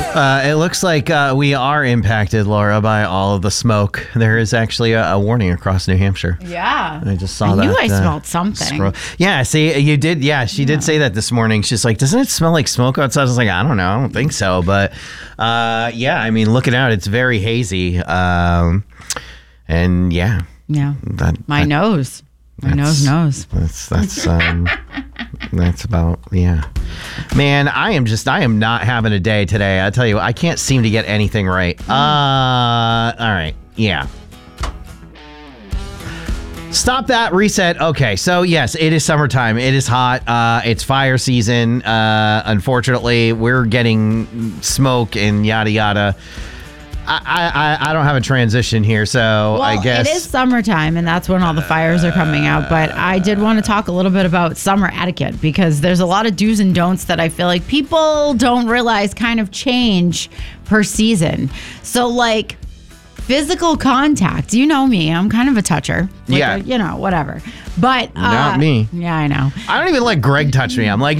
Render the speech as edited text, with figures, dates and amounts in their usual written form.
It looks like we are impacted, Laura, by all of the smoke. There is actually a warning across New Hampshire. Yeah. I just saw I that. knew I smelled something. Yeah, see, you did. Yeah, she did say that this morning. She's like, doesn't it smell like smoke outside? I was like, I don't know. I don't think so. But yeah, I mean, looking out, it's very hazy. And yeah. Yeah. My nose. My nose knows. That's about, yeah. Man, I am not having a day today. I tell you, I can't seem to get anything right. All right. Yeah. Stop that. Reset. Okay. So yes, it is summertime. It is hot. It's fire season. Unfortunately, we're getting smoke and yada yada. I don't have a transition here, so I guess it is summertime, and that's when all the fires are coming out. But I did want to talk a little bit about summer etiquette, because there's a lot of do's and don'ts that I feel like people don't realize kind of change per season. So, like, physical contact. You know me. I'm kind of a toucher. Whatever. But not me. Yeah, I know. I don't even let Greg touch me. I'm like,